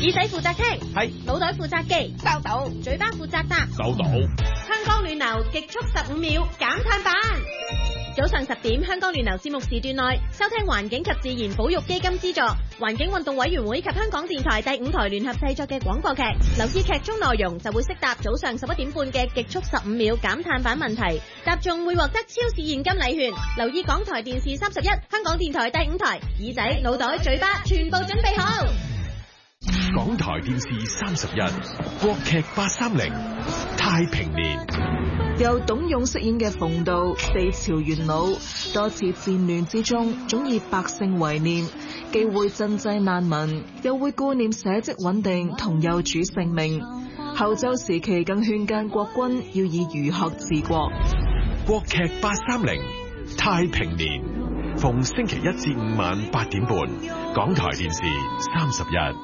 耳仔負責聽， 係腦袋負責記， 收到， 嘴巴負責答。 收到。 香港暖流極速15秒減碳版。早上10點，香港暖流節目時段內收聽環境及自然保育基金資助、環境運動委員會及香港電台第5台聯合製作嘅廣播劇，留意劇中內容就會識答早上11點半嘅極速15秒減碳版問題，答中會獲得超市現金禮券。留意港台電視31、香港電台第5台，耳仔、腦袋、嘴巴全部準備好。 港台電視31，國劇830，太平年。 由董勇飾演嘅馮道4朝元老，多次戰亂之中總以百姓為念，既會賑濟難民，又會顧念社稷穩定同幼主性命。後周時期更勸諫國君要以儒學治國。 國劇830，太平年，逢星期1至5晚8點半，港台電視31。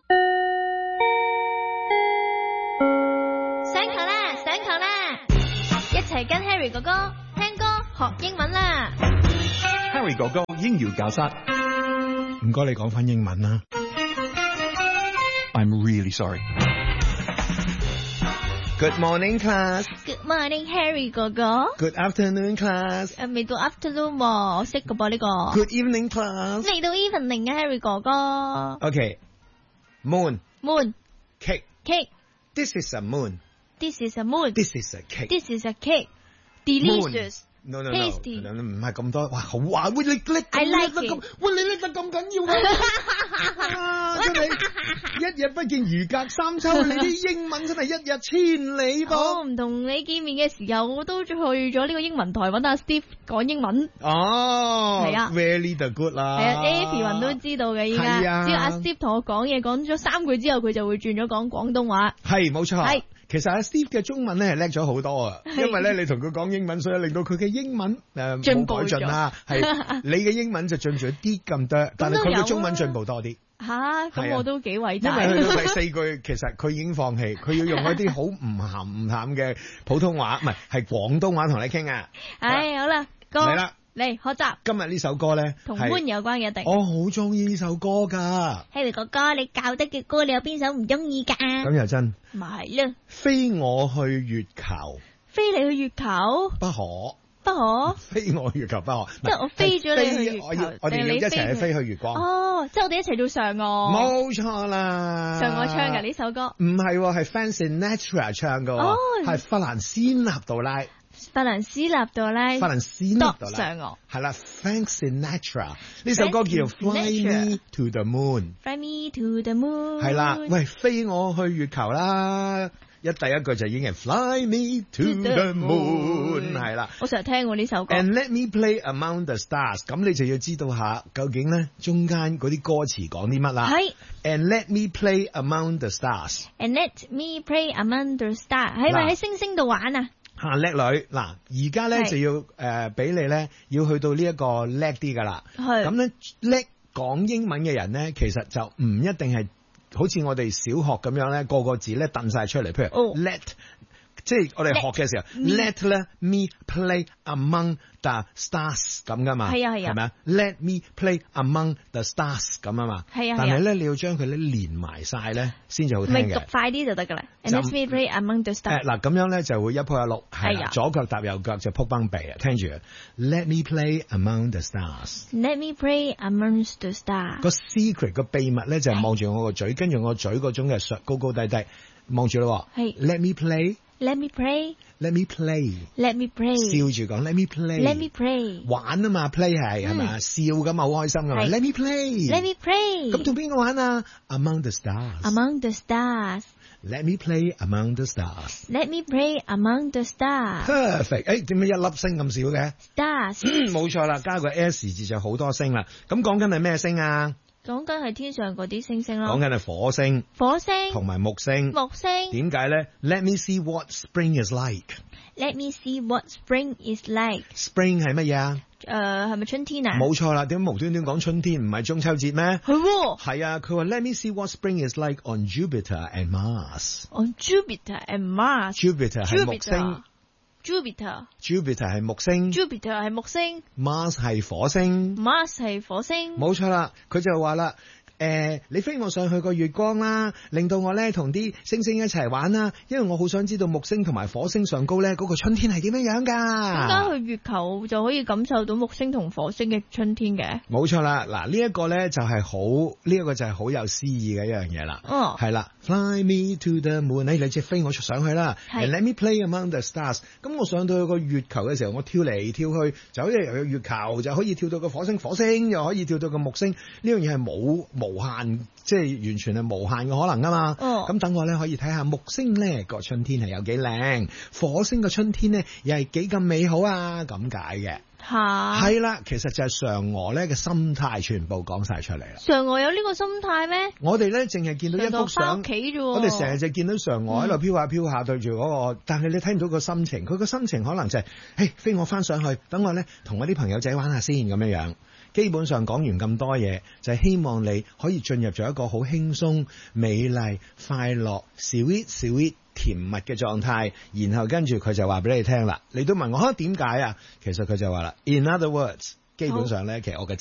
一齊跟 Harry 哥哥聽歌學英文啦 Harry 哥哥英語教室，唔該你講翻英文啦。I'm really sorry. Good morning, class. Good morning, Harry 哥哥。 Good afternoon, class. 未到 afternoon 喎，我識㗎噃呢個。 Good evening, class. 未到 evening 啊 ，Harry 哥哥。 Okay. Moon. Cake. This is a moon. This is a moon. This is a cake. This is a cake. Delicious. No. Tasty. 唔係咁多，哇，好啊！喂，你拎 I like it. 你拎得咁緊要啊！真係一日不見如隔三秋，你啲英文真係一日千里噃。 我唔同你見面嘅時候，我都去咗呢個英文台揾阿 Steve 講英文。 哦， 係啊 ，very the good 啦。 係啊 ，everyone 都知道嘅依家。 係啊， 只要阿 Steve 同我講嘢，講咗3句之後，佢就會轉咗講廣東話。 係冇錯。 係。 其實阿 Steve 嘅中文咧係叻咗好多啊，因為咧你同佢講英文，所以令到佢嘅英文冇改進啦。係你嘅英文就進咗啲咁多，但係佢嘅中文進步多啲。 吓，咁我都幾偉大。 因為去到第4句，其實佢已經放棄，佢要用一啲好唔鹹唔淡嘅普通話，唔係廣東話同你傾啊。 唉，好啦，哥嚟啦。 嚟學習。 今日呢首歌咧同 moon 有關嘅一定。 我好中意呢首歌噶。 Harry 哥哥，你教得嘅歌，你有邊首唔中意噶？ 咁又真。 咪係咯。 飛我去月球。 飛你去月球？ 不可。 不可。 飛我去月球不可。 即係我飛咗你去月球， 我哋要一齊去飛去月光。 哦，即係我哋一齊做嫦娥。 冇錯啦。 嫦娥唱嘅呢首歌。 唔係，係 Frank Sinatra 唱嘅。哦。係法蘭斯納杜拉。 法蘭斯納杜拉嫦娥係啦 ，Frank Sinatra 呢首歌叫 Fly Me to the Moon。Fly Me to the Moon 係啦，喂，飛我去月球啦！第一句就已經係 Fly Me to the Moon 係啦。 我成日聽過呢首歌。 And let me play among the stars， 咁你就要知道下究竟咧中間嗰啲歌詞講啲乜啦。 係。 And let me play among the stars。 And let me play among the stars， 係咪喺星星度玩啊？ 叻女，嗱，而家咧就要俾你咧要去到呢一個叻啲噶啦。係咁咧，叻講英文嘅人咧，其實就唔一定係好似我哋小學咁樣咧，個個字咧掟晒出嚟。譬如 let，即係我哋學嘅時候 let 咧 me play among the stars 咁噶嘛。係啊，係咪啊 ？Let me play among the stars 咁啊嘛。係啊，但係咧你要將佢咧連埋晒咧先至好聽嘅。 咪讀快啲就得噶啦。And let me play among the stars。 嗱咁樣咧就會一鋪一碌，係啦，左腳踏右腳就撲崩鼻啊！聽住 ，Let me play among the stars。 Let me play among the stars。 個 secret 個秘密咧就係望住我個嘴，跟住我嘴嗰種嘅高高低低，望住咯。係 Let me play。Let me play。Let me play。Let me play。笑住講 Let me play。Let me play。玩啊嘛 ，play 係咪？笑咁嘛，好開心噶嘛。Let me play。Let me play。咁同邊個玩啊 ？Among the stars。Among the stars。Let me play among the stars。Let me play among the stars。Perfect。點解一粒星咁少嘅 ？Stars。冇錯啦，加個 S 字就好多星啦。咁講緊係咩星啊？ 講緊係天上嗰啲星星咯。 講緊係火星。火星。同埋木星。 木星。點解咧 ？Let me see what spring is like。 Let me see what spring is like。 Spring 係乜嘢啊？ 係咪春天啊？ 冇錯啦，點解無端端講春天唔係中秋節咩？係啊，佢話 Let me see what spring is like on Jupiter and Mars。On Jupiter and Mars。Jupiter 係木星。Jupiter 係木星。 Jupiter 係木星。 Mars 係火星。 Mars 係火星。 冇錯啦，佢就話啦。 你飛我上去個月光啦，令到我咧同啲星星一齊玩啦，因為我好想知道木星同埋火星上高咧嗰個春天係點樣樣噶。 點解去月球就可以感受到木星同火星嘅春天嘅？ 冇錯啦，嗱呢一個咧就係好，呢一個就係好有詩意嘅一樣嘢啦。 哦， 係啦 ，Fly me to the moon， 你直飛我上去啦。Let me play among the stars。咁我上到去個月球嘅時候，我跳嚟跳去，就好似由月球就可以跳到個火星，火星又可以跳到個木星。呢樣嘢係冇無限，即係完全係無限嘅可能噶嘛。咁等我咧可以睇下木星咧個春天係有幾靚，火星個春天咧又係幾咁美好啊，咁解嘅。係啦，其實就係嫦娥咧嘅心態全部講晒出嚟啦。 嫦娥有呢個心態咩？ 我哋咧淨係見到一幅相，我哋成日就見到嫦娥喺度飄下飄下對住嗰個，但係你睇唔到個心情。佢個心情可能就係，嘿，飛我翻上去，等我咧同我啲朋友仔玩下先咁樣樣。基本上講完咁多嘢，就係希望你可以進入咗一個好輕鬆、美麗、快樂、sweet 甜蜜嘅狀態，然後跟住佢就話俾你聽啦。你都問我點解啊？其實佢就話啦 ，In other words，基本上咧，其實我嘅